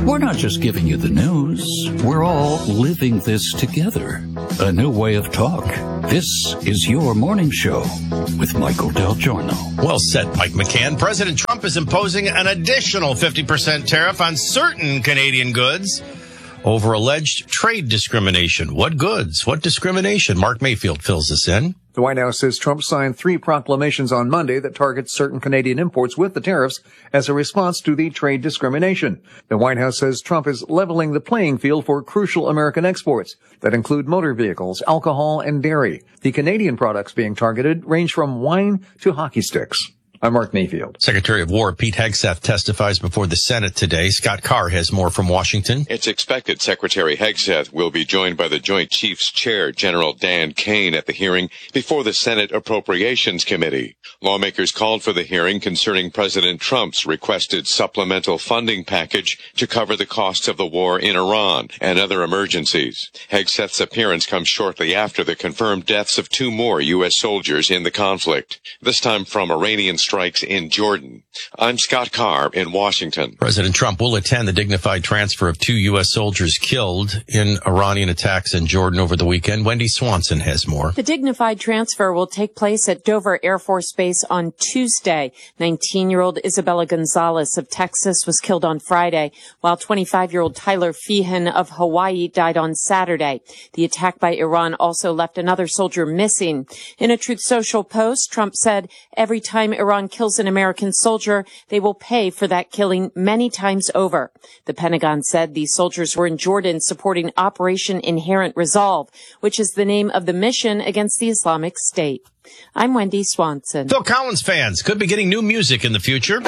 We're not just giving you the news. We're all living this together. A new way of talk. This is your morning show with Michael Del Giorno. Well said, Mike McCann. President Trump is imposing an additional 50% tariff on certain Canadian goods over alleged trade discrimination. What goods? What discrimination? Mark Mayfield fills us in. The White House says Trump signed 3 proclamations on Monday that target certain Canadian imports with the tariffs as a response to the trade discrimination. The White House says Trump is leveling the playing field for crucial American exports that include motor vehicles, alcohol, and dairy. The Canadian products being targeted range from wine to hockey sticks. I'm Mark Mayfield. Secretary of War Pete Hegseth testifies before the Senate today. Scott Carr has more from Washington. It's expected Secretary Hegseth will be joined by the Joint Chiefs Chair, General Dan Kane, at the hearing before the Senate Appropriations Committee. Lawmakers called for the hearing concerning President Trump's requested supplemental funding package to cover the costs of the war in Iran and other emergencies. Hegseth's appearance comes shortly after the confirmed deaths of 2 more U.S. soldiers in the conflict, this time from Iranian strikes in Jordan. I'm Scott Carr in Washington. President Trump will attend the dignified transfer of 2 U.S. soldiers killed in Iranian attacks in Jordan over the weekend. Wendy Swanson has more. The dignified transfer will take place at Dover Air Force Base on Tuesday. 19-year-old Isabella Gonzalez of Texas was killed on Friday, while 25-year-old Tyler Feehan of Hawaii died on Saturday. The attack by Iran also left another soldier missing. In a Truth Social post, Trump said, "Every time Iran kills an American soldier, they will pay for that killing many times over." The Pentagon said these soldiers were in Jordan supporting Operation Inherent Resolve, which is the name of the mission against the Islamic State. I'm Wendy Swanson. Phil Collins fans could be getting new music in the future.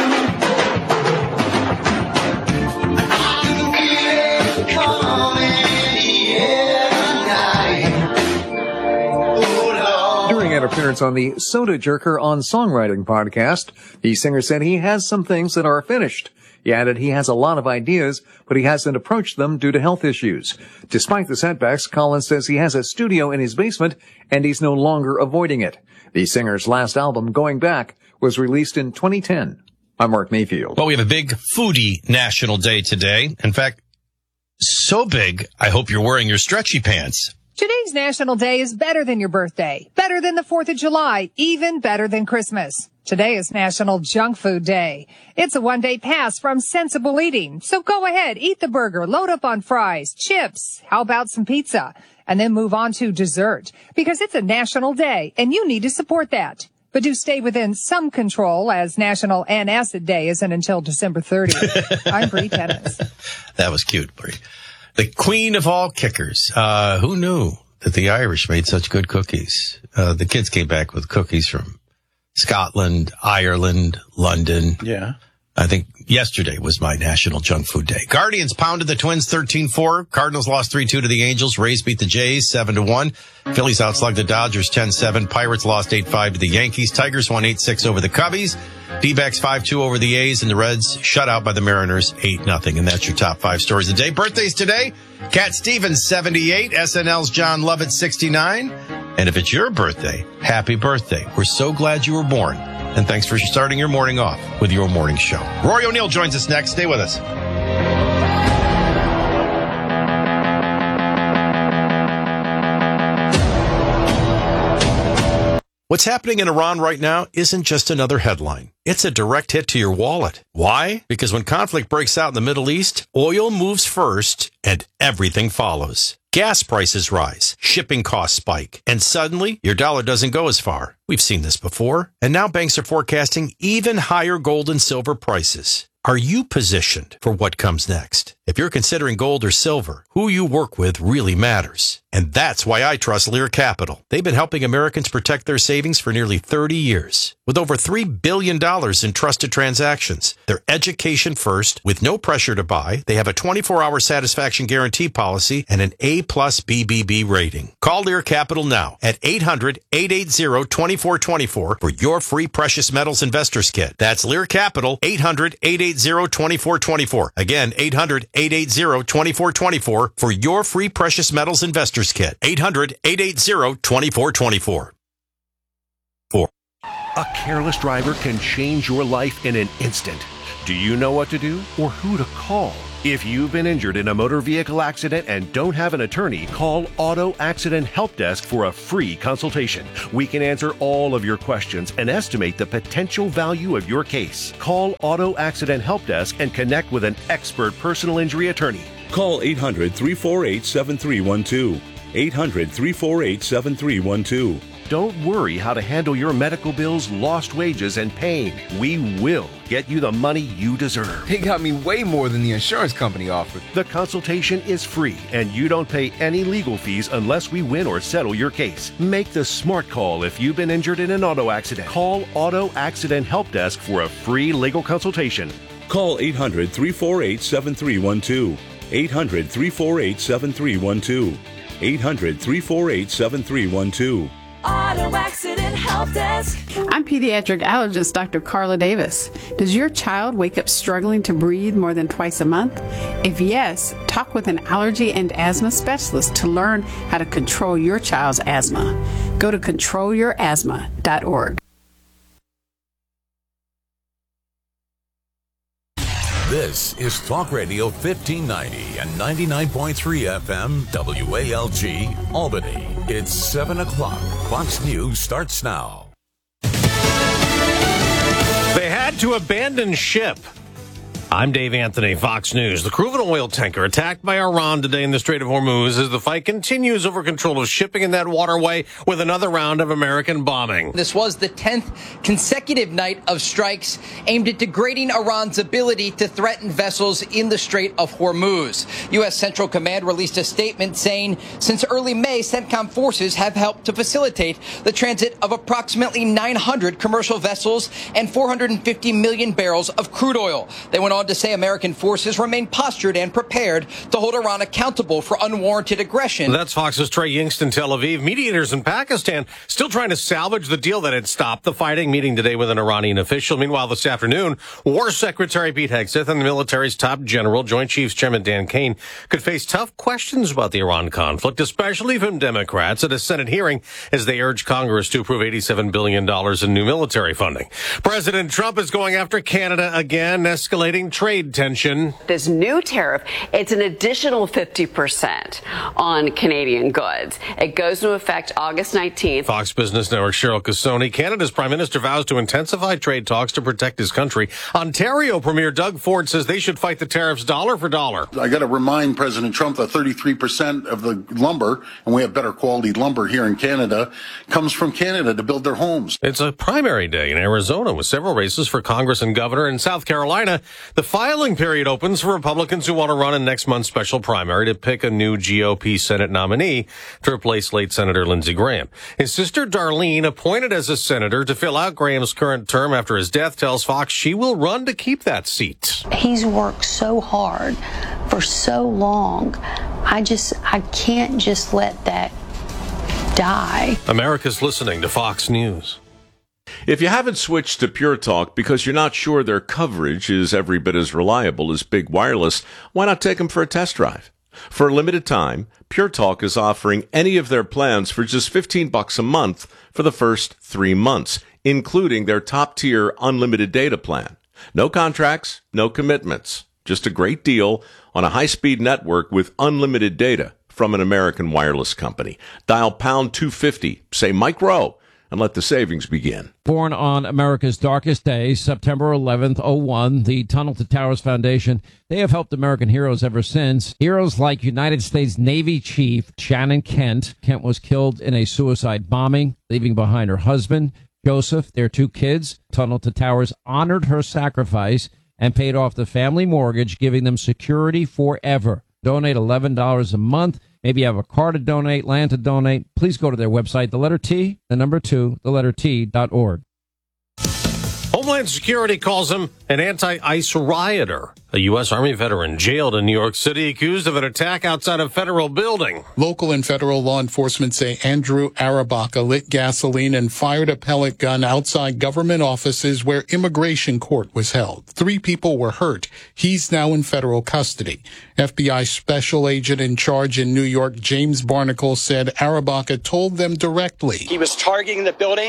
During an appearance on the Soda Jerker on Songwriting podcast, the singer said he has some things that are finished. He added he has a lot of ideas, but he hasn't approached them due to health issues. Despite the setbacks, Collins says he has a studio in his basement and he's no longer avoiding it. The singer's last album, Going Back, was released in 2010. I'm Mark Mayfield. Well, we have a big foodie national day today. In fact, so big, I hope you're wearing your stretchy pants. Today's National Day is better than your birthday, better than the 4th of July, even better than Christmas. Today is National Junk Food Day. It's a one-day pass from sensible eating. So go ahead, eat the burger, load up on fries, chips, how about some pizza, and then move on to dessert. Because it's a national day, and you need to support that. But do stay within some control, as National Antacid Day isn't until December 30th. I'm Bree Tennis. That was cute, Bree. The queen of all kickers. Who knew that the Irish made such good cookies? The kids came back with cookies from Scotland, Ireland, London. Yeah. I think yesterday was my National Junk Food Day. Guardians pounded the Twins 13-4. Cardinals lost 3-2 to the Angels. Rays beat the Jays 7-1. Phillies outslugged the Dodgers 10-7. Pirates lost 8-5 to the Yankees. Tigers won 8-6 over the Cubbies. D-backs 5-2 over the A's, and the Reds shut out by the Mariners 8-0. And that's your top 5 stories of the day. Birthdays today: Cat Stevens 78, SNL's John Lovett 69. And if it's your birthday, happy birthday. We're so glad you were born. And thanks for starting your morning off with your morning show. Rory O'Neill joins us next. Stay with us. What's happening in Iran right now isn't just another headline. It's a direct hit to your wallet. Why? Because when conflict breaks out in the Middle East, oil moves first and everything follows. Gas prices rise, shipping costs spike, and suddenly your dollar doesn't go as far. We've seen this before, and now banks are forecasting even higher gold and silver prices. Are you positioned for what comes next? If you're considering gold or silver, who you work with really matters. And that's why I trust Lear Capital. They've been helping Americans protect their savings for nearly 30 years. With over $3 billion in trusted transactions, they're education first, with no pressure to buy. They have a 24-hour satisfaction guarantee policy and an A+ BBB rating. Call Lear Capital now at 800-880-2424 for your free precious metals investors kit. That's Lear Capital, 800-880-2424. Again, 800-880-2424 for your free precious metals investors kit. 800-880-2424. A careless driver can change your life in an instant. Do you know what to do or who to call? If you've been injured in a motor vehicle accident and don't have an attorney, call Auto Accident Help Desk for a free consultation. We can answer all of your questions and estimate the potential value of your case. Call Auto Accident Help Desk and connect with an expert personal injury attorney. Call 800-348-7312. 800-348-7312. Don't worry how to handle your medical bills, lost wages, and pain. We will get you the money you deserve. They got me way more than the insurance company offered. The consultation is free, and you don't pay any legal fees unless we win or settle your case. Make the smart call if you've been injured in an auto accident. Call Auto Accident Help Desk for a free legal consultation. Call 800-348-7312. 800-348-7312. 800-348-7312. Auto Accident Help Desk. I'm pediatric allergist Dr. Carla Davis. Does your child wake up struggling to breathe more than twice a month? If yes, talk with an allergy and asthma specialist to learn how to control your child's asthma. Go to controlyourasthma.org. This is Talk Radio 1590 and 99.3 FM WALG, Albany. It's 7 o'clock. Fox News starts now. They had to abandon ship. I'm Dave Anthony, Fox News. The crew of an oil tanker attacked by Iran today in the Strait of Hormuz as the fight continues over control of shipping in that waterway with another round of American bombing. This was the 10th consecutive night of strikes aimed at degrading Iran's ability to threaten vessels in the Strait of Hormuz. U.S. Central Command released a statement saying since early May, CENTCOM forces have helped to facilitate the transit of approximately 900 commercial vessels and 450 million barrels of crude oil. They went on to say American forces remain postured and prepared to hold Iran accountable for unwarranted aggression. That's Fox's Trey Yingst in Tel Aviv. Mediators in Pakistan still trying to salvage the deal that had stopped the fighting, meeting today with an Iranian official. Meanwhile, this afternoon, War Secretary Pete Hegseth and the military's top general, Joint Chiefs Chairman Dan Kane, could face tough questions about the Iran conflict, especially from Democrats at a Senate hearing as they urge Congress to approve $87 billion in new military funding. President Trump is going after Canada again, escalating trade tension. This new tariff, it's an additional 50% on Canadian goods. It goes into effect August 19th. Fox Business Network Cheryl Casoni. Canada's Prime Minister vows to intensify trade talks to protect his country. Ontario Premier Doug Ford says they should fight the tariffs dollar for dollar. I got to remind President Trump that 33% of the lumber, and we have better quality lumber here in Canada, comes from Canada to build their homes. It's a primary day in Arizona with several races for Congress and governor. In South Carolina, the filing period opens for Republicans who want to run in next month's special primary to pick a new GOP Senate nominee to replace late Senator Lindsey Graham. His sister Darlene, appointed as a senator to fill out Graham's current term after his death, tells Fox she will run to keep that seat. He's worked so hard for so long. I can't just let that die. America's listening to Fox News. If you haven't switched to Pure Talk because you're not sure their coverage is every bit as reliable as Big Wireless, why not take them for a test drive? For a limited time, Pure Talk is offering any of their plans for just $15 a month for the first 3 months, including their top-tier unlimited data plan. No contracts, no commitments. Just a great deal on a high-speed network with unlimited data from an American wireless company. Dial pound 250, say Mike Rowe, and let the savings begin. Born on America's darkest day, September 11th, 01, the Tunnel to Towers Foundation, they have helped American heroes ever since. Heroes like United States Navy Chief Shannon Kent. Kent was killed in a suicide bombing, leaving behind her husband, Joseph, their 2 kids. Tunnel to Towers honored her sacrifice and paid off the family mortgage, giving them security forever. Donate $11 a month. Maybe you have a car to donate, land to donate. Please go to their website, the letter T, the number 2, the letter T.org. Homeland Security calls him an anti-ICE rioter. A U.S. Army veteran jailed in New York City accused of an attack outside a federal building. Local and federal law enforcement say Andrew Arabaca lit gasoline and fired a pellet gun outside government offices where immigration court was held. 3 people were hurt. He's now in federal custody. FBI special agent in charge in New York, James Barnacle, said Arabaca told them directly. He was targeting the building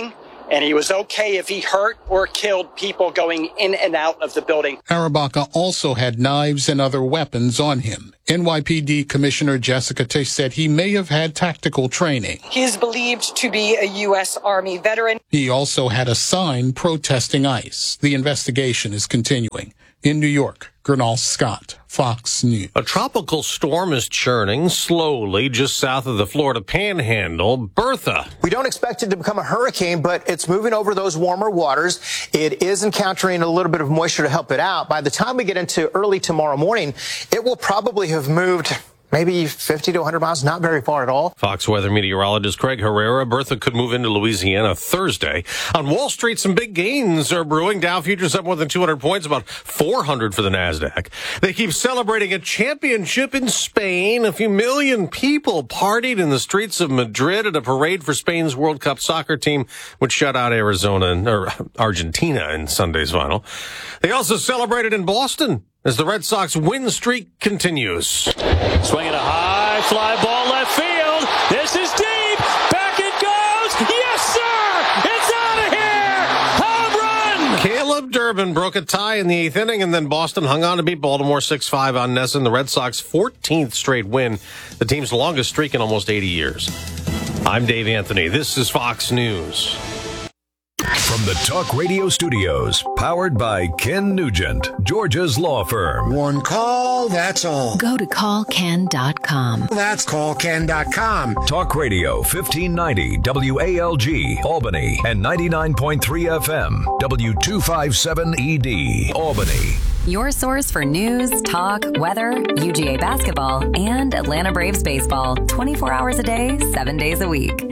and he was okay if he hurt or killed people going in and out of the building. Arabaka also had knives and other weapons on him. NYPD Commissioner Jessica Tisch said he may have had tactical training. He is believed to be a U.S. Army veteran. He also had a sign protesting ICE. The investigation is continuing. In New York, Gernal Scott, Fox News. A tropical storm is churning slowly just south of the Florida Panhandle. Bertha. We don't expect it to become a hurricane, but it's moving over those warmer waters. It is encountering a little bit of moisture to help it out. By the time we get into early tomorrow morning, it will probably have moved maybe 50 to 100 miles, not very far at all. Fox weather meteorologist Craig Herrera. Bertha could move into Louisiana Thursday. On Wall Street, some big gains are brewing. Dow futures up more than 200 points, about 400 for the NASDAQ. They keep celebrating a championship in Spain. A few million people partied in the streets of Madrid at a parade for Spain's World Cup soccer team, which shut out Argentina in Sunday's final. They also celebrated in Boston as the Red Sox win streak continues. Swinging a high fly ball left field. This is deep. Back it goes. Yes, sir. It's out of here. Home run. Caleb Durbin broke a tie in the eighth inning, and then Boston hung on to beat Baltimore 6-5 on Nesson. The Red Sox 14th straight win, the team's longest streak in almost 80 years. I'm Dave Anthony. This is Fox News. From the Talk Radio Studios, powered by Ken Nugent, Georgia's law firm. One call, that's all. Go to callken.com. That's callken.com. Talk Radio 1590 WALG, Albany, and 99.3 FM, W257ED, Albany. Your source for news, talk, weather, UGA basketball, and Atlanta Braves baseball. 24 hours a day, 7 days a week.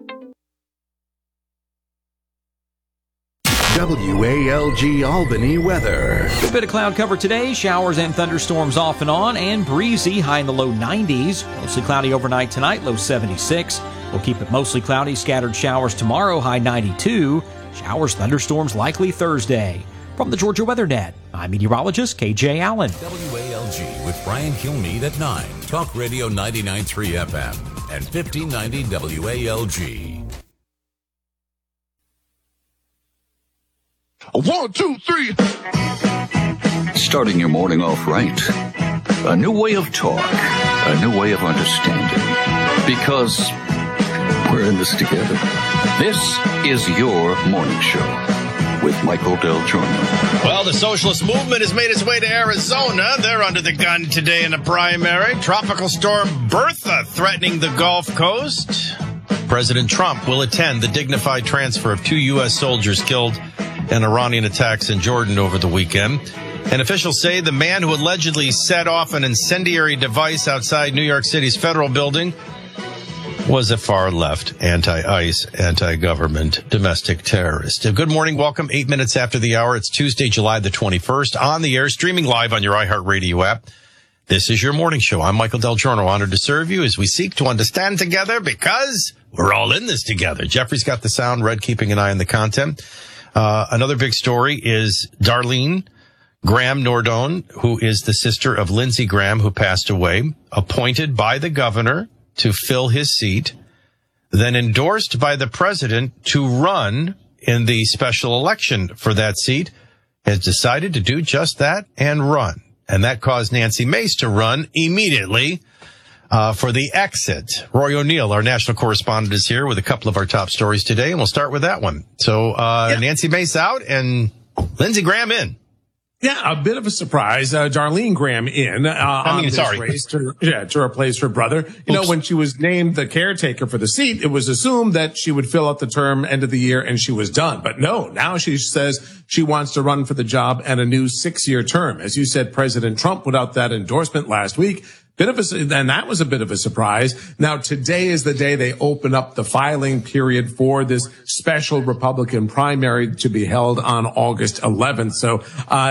WALG Albany weather. Good bit of cloud cover today. Showers and thunderstorms off and on, and breezy, high in the low 90s. Mostly cloudy overnight tonight, low 76. We'll keep it mostly cloudy. Scattered showers tomorrow, high 92. Showers, thunderstorms likely Thursday. From the Georgia Weather Net, I'm meteorologist KJ Allen. WALG with Brian Kilmeade at 9. Talk Radio 99.3 FM and 1590 WALG. 1, 2, 3. Starting your morning off right. A new way of talk. A new way of understanding. Because we're in this together. This is your morning show with Michael Del Giorno. Well, the socialist movement has made its way to Arizona. They're under the gun today in the primary. Tropical storm Bertha threatening the Gulf Coast. President Trump will attend the dignified transfer of 2 U.S. soldiers killed in Iranian attacks in Jordan over the weekend. And officials say the man who allegedly set off an incendiary device outside New York City's federal building was a far-left, anti-ICE, anti-government domestic terrorist. Good morning. Welcome. 8 minutes after the hour. It's Tuesday, July the 21st. On the air, streaming live on your iHeartRadio app. This is your morning show. I'm Michael Del Giorno, honored to serve you as we seek to understand together because we're all in this together. Jeffrey's got the sound, Red keeping an eye on the content. Another big story is Darlene Graham Nordone, who is the sister of Lindsey Graham, who passed away, appointed by the governor to fill his seat, then endorsed by the president to run in the special election for that seat, has decided to do just that and run. And that caused Nancy Mace to run immediately for the exit. Roy O'Neill, our national correspondent, is here with a couple of our top stories today, and we'll start with that one. So Nancy Mace out and Lindsey Graham in. Yeah, a bit of a surprise. Darlene Graham in race to replace her brother. You know, when she was named the caretaker for the seat, it was assumed that she would fill out the term end of the year and she was done. But no, now she says she wants to run for the job and a new 6-year term. As you said, President Trump put out that endorsement last week. And that was a bit of a surprise. Now, today is the day they open up the filing period for this special Republican primary to be held on August 11th. So,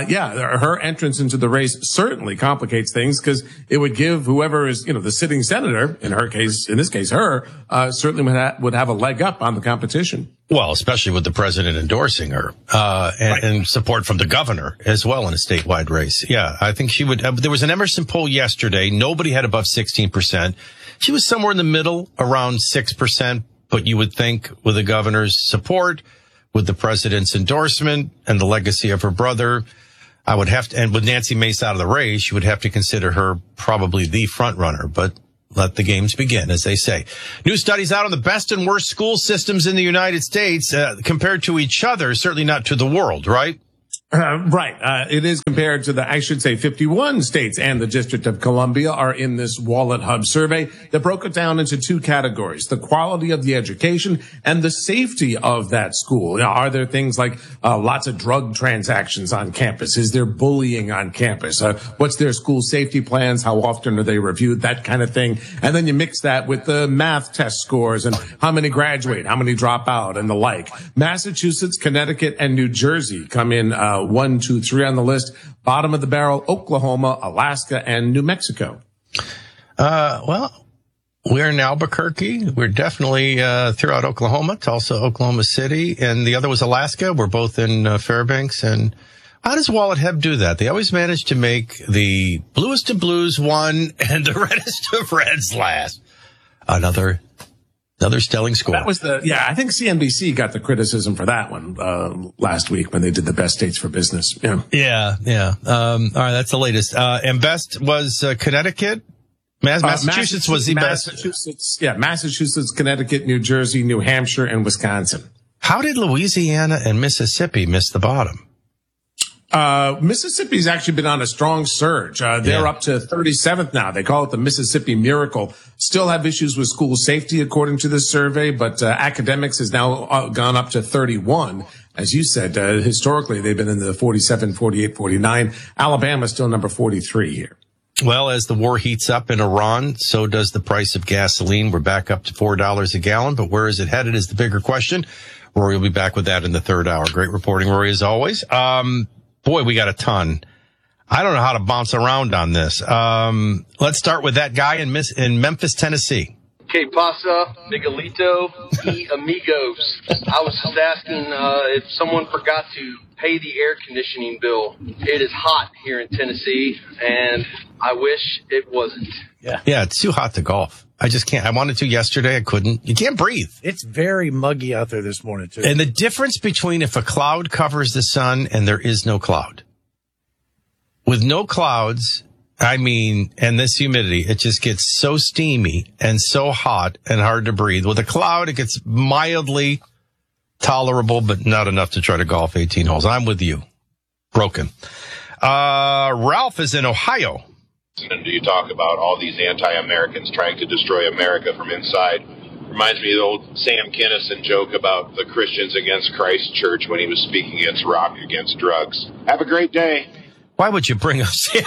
her entrance into the race certainly complicates things because it would give whoever is, the sitting senator, in this case, her, certainly would have a leg up on the competition. Well, especially with the president endorsing her, and support from the governor as well in a statewide race. Yeah, I think she would. There was an Emerson poll yesterday. Nobody had above 16%. She was somewhere in the middle, around 6%. But you would think with the governor's support, with the president's endorsement and the legacy of her brother, I would have to, and with Nancy Mace out of the race, you would have to consider her probably the front runner, but let the games begin, as they say. New studies out on the best and worst school systems in the United States compared to each other, certainly not to the world, right? Right. It is compared to 51 states and the District of Columbia are in this Wallet Hub survey that broke it down into two categories: the quality of the education and the safety of that school. Now, are there things like lots of drug transactions on campus? Is there bullying on campus? What's their school safety plans? How often are they reviewed? That kind of thing. And then you mix that with the math test scores and how many graduate, how many drop out, and the like. Massachusetts, Connecticut, and New Jersey come in 1, 2, 3 on the list. Bottom of the barrel, Oklahoma, Alaska, and New Mexico. Well, we're in Albuquerque. We're definitely throughout Oklahoma, Tulsa, Oklahoma City, and the other was Alaska. We're both in Fairbanks. And how does Wallet Hub do that? They always manage to make the bluest of blues one and the reddest of reds last. Another stelling score. That was I think CNBC got the criticism for that one last week when they did the best states for business. Yeah. All right, that's the latest. And best was Connecticut. Massachusetts was the best. Massachusetts, Connecticut, New Jersey, New Hampshire, and Wisconsin. How did Louisiana and Mississippi miss the bottom? Mississippi's actually been on a strong surge. They're up to 37th now. They call it the Mississippi Miracle. Still have issues with school safety, according to this survey, but academics has now gone up to 31. As you said, historically, they've been in the 47, 48, 49. Alabama's still number 43 here. Well, as the war heats up in Iran, so does the price of gasoline. We're back up to $4 a gallon, but where is it headed is the bigger question. Rory will be back with that in the third hour. Great reporting, Rory, as always. Boy, we got a ton. I don't know how to bounce around on this. Let's start with that guy in Memphis, Tennessee. Que pasa, Miguelito y amigos. I was just asking if someone forgot to pay the air conditioning bill. It is hot here in Tennessee, and I wish it wasn't. Yeah, it's too hot to golf. I just can't. I wanted to yesterday. I couldn't. You can't breathe. It's very muggy out there this morning, too. And the difference between if a cloud covers the sun and there is no cloud. With no clouds, and this humidity, it just gets so steamy and so hot and hard to breathe. With a cloud, it gets mildly tolerable, but not enough to try to golf 18 holes. I'm with you. Broken. Ralph is in Ohio. And you talk about all these anti-Americans trying to destroy America from inside. Reminds me of the old Sam Kinison joke about the Christians against Christ Church when he was speaking against rock, against drugs. Have a great day. Why would you bring up Sam?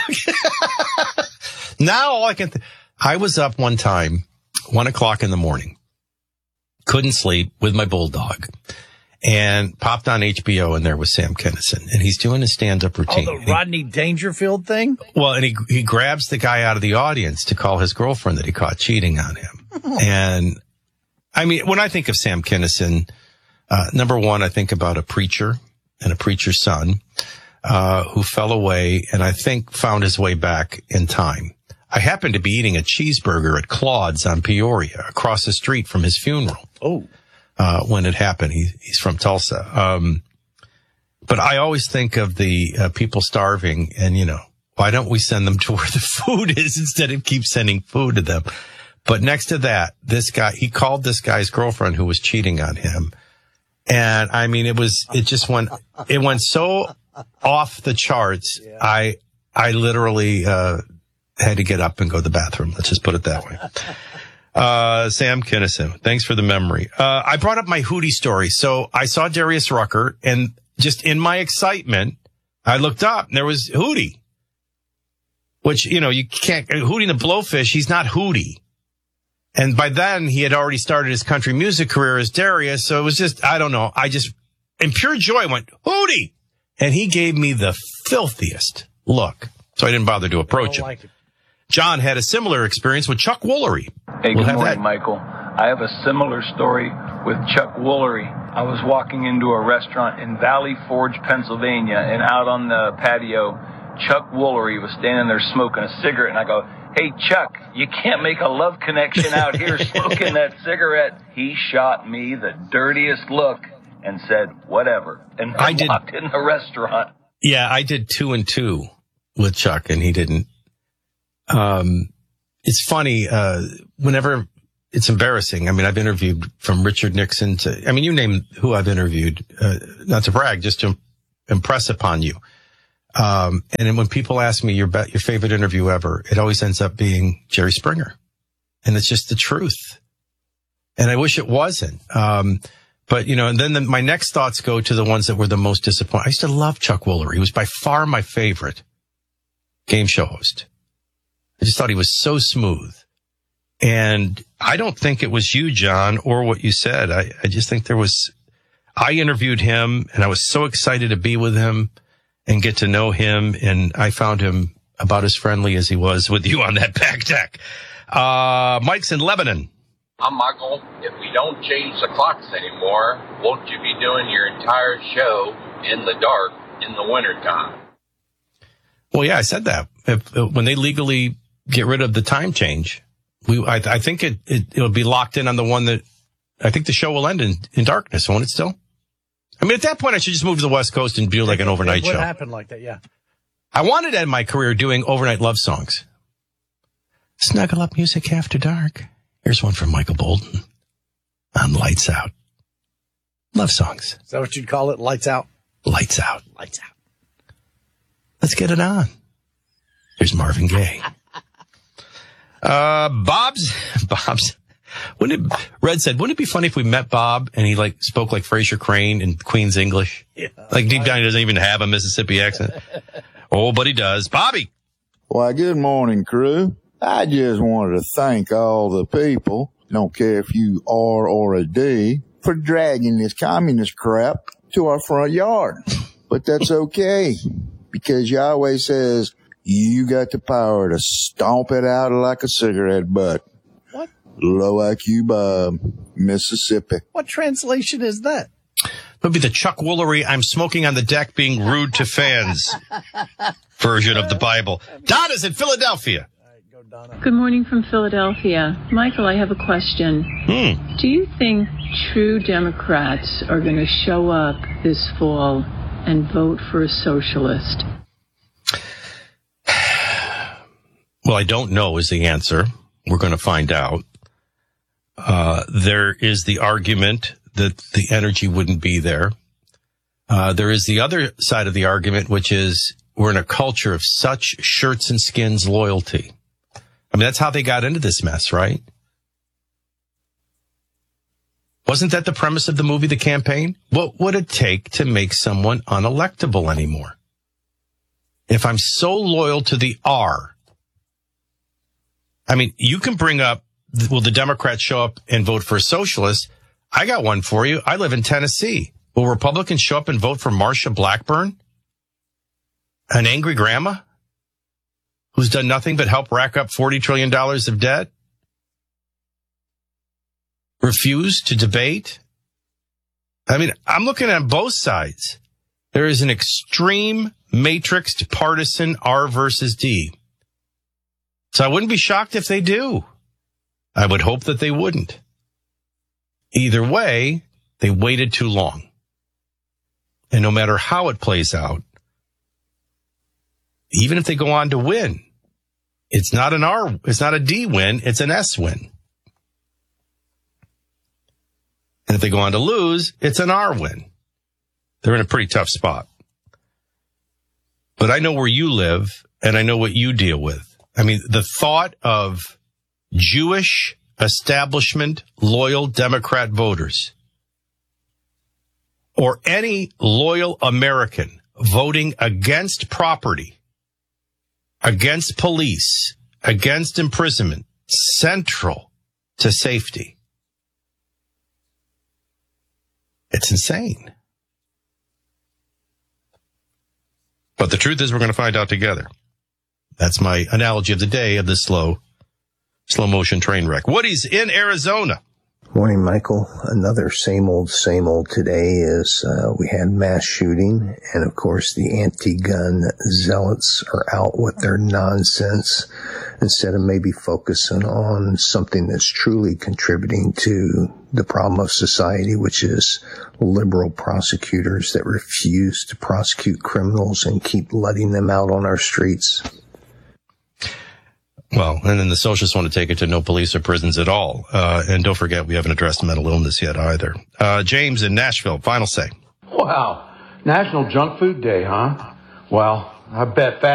Now all I can I was up one time, 1:00 in the morning, couldn't sleep with my bulldog, and popped on HBO, and there was Sam Kinison, and he's doing his stand-up routine. Oh, the Rodney Dangerfield thing? Well, and he grabs the guy out of the audience to call his girlfriend that he caught cheating on him. And, when I think of Sam Kinison, number one, I think about a preacher and a preacher's son who fell away and I think found his way back in time. I happened to be eating a cheeseburger at Claude's on Peoria, across the street from his funeral. Oh. When it happened. He's from Tulsa. But I always think of the people starving and, why don't we send them to where the food is instead of keep sending food to them? But next to that, this guy, he called this guy's girlfriend who was cheating on him. And it went so off the charts. Yeah. I literally, had to get up and go to the bathroom. Let's just put it that way. Sam Kinison, thanks for the memory. I brought up my Hootie story. So I saw Darius Rucker, and just in my excitement, I looked up and there was Hootie. Which, you can't, Hootie and the Blowfish, he's not Hootie. And by then, he had already started his country music career as Darius, so it was just, I don't know, in pure joy, went, Hootie! And he gave me the filthiest look, so I didn't bother to approach him. Like it. John had a similar experience with Chuck Woolery. Hey, good morning, Michael. I have a similar story with Chuck Woolery. I was walking into a restaurant in Valley Forge, Pennsylvania, and out on the patio, Chuck Woolery was standing there smoking a cigarette, and I go, hey, Chuck, you can't make a love connection out here smoking that cigarette. He shot me the dirtiest look, and said, whatever, and walked in the restaurant. Yeah, I did 2 and 2 with Chuck, and he didn't. It's funny, whenever it's embarrassing. I mean, I've interviewed from Richard Nixon to, I mean, you name who I've interviewed, not to brag, just to impress upon you. And then when people ask me your favorite interview ever, it always ends up being Jerry Springer. And it's just the truth. And I wish it wasn't. But, you know, and then my next thoughts go to the ones that were the most disappointing. I used to love Chuck Woolery. He was by far my favorite game show host. I just thought he was so smooth. And I don't think it was you, John, or what you said. I just think I interviewed him, and I was so excited to be with him and get to know him. And I found him about as friendly as he was with you on that back deck. Mike's in Lebanon. I'm Michael. If we don't change the clocks anymore, won't you be doing your entire show in the dark in the wintertime? Well, yeah, I said that. When they legally get rid of the time change, I think it'll be locked in on the one that I think the show will end in darkness, won't it still? I mean, at that point, I should just move to the West Coast and do like an overnight show. What happened like that, yeah. I wanted to end my career doing overnight love songs. Snuggle up music after dark. Here's one from Michael Bolton on Lights Out. Love songs. Is that what you'd call it? Lights Out? Lights Out. Lights Out. Let's get it on. Here's Marvin Gaye. Bob's. Red said, wouldn't it be funny if we met Bob and he spoke like Fraser Crane in Queen's English? Yeah. Like deep down, he doesn't even have a Mississippi accent. Oh, but he does. Bobby. Why, good morning, crew. I just wanted to thank all the people, don't care if you are or a D, for dragging this communist crap to our front yard. But that's okay, because Yahweh says you got the power to stomp it out like a cigarette butt. What? Low IQ Bob, Mississippi. What translation is that? Would be the Chuck Woolery, I'm smoking on the deck being rude to fans version of the Bible. Donna's in Philadelphia. Good morning from Philadelphia. Michael, I have a question. Do you think true Democrats are going to show up this fall and vote for a socialist? Well, I don't know is the answer. We're going to find out. There is the argument that the energy wouldn't be there. There is the other side of the argument, which is we're in a culture of such shirts and skins loyalty. I mean, that's how they got into this mess, right? Wasn't that the premise of the movie, The Campaign? What would it take to make someone unelectable anymore? If I'm so loyal to the R, I mean, you can bring up, will the Democrats show up and vote for a socialist? I got one for you. I live in Tennessee. Will Republicans show up and vote for Marsha Blackburn? An angry grandma who's done nothing but help rack up $40 trillion of debt? Refuse to debate? I mean, I'm looking at both sides. There is an extreme matrixed partisan R versus D. So I wouldn't be shocked if they do. I would hope that they wouldn't. Either way, they waited too long. And no matter how it plays out, even if they go on to win, it's not a D win, it's an S win. And if they go on to lose, it's an R win. They're in a pretty tough spot. But I know where you live, and I know what you deal with. I mean, the thought of Jewish establishment loyal Democrat voters or any loyal American voting against property, against police, against imprisonment, central to safety. It's insane. But the truth is we're going to find out together. That's my analogy of the day of this slow motion train wreck. Woody's in Arizona. Morning, Michael. Another same old today is we had mass shooting, and of course the anti-gun zealots are out with their nonsense instead of maybe focusing on something that's truly contributing to the problem of society, which is liberal prosecutors that refuse to prosecute criminals and keep letting them out on our streets. Well, and then the socialists want to take it to no police or prisons at all. And don't forget, we haven't addressed mental illness yet either. James in Nashville, final say. Wow. National Junk Food Day, huh? Well, I bet that